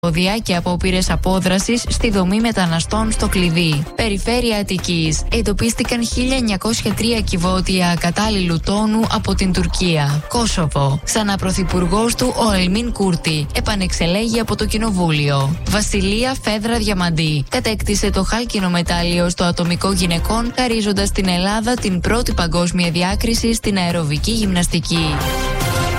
και απόπειρες απόδρασης στη δομή μεταναστών στο κλειδί. Περιφέρεια Αττικής. Εντοπίστηκαν 1903 κυβότια κατάλληλου τόνου από την Τουρκία. Κόσοβο. Σαν πρωθυπουργός του ο Ελμίν Κούρτι επανεξελέγει από το κοινοβούλιο. Βασιλεία Φέδρα Διαμαντή. Κατέκτησε το χάλκινο μετάλλιο στο ατομικό γυναικών, χαρίζοντας στην Ελλάδα την πρώτη παγκόσμια διάκριση στην αεροβική γυμναστική.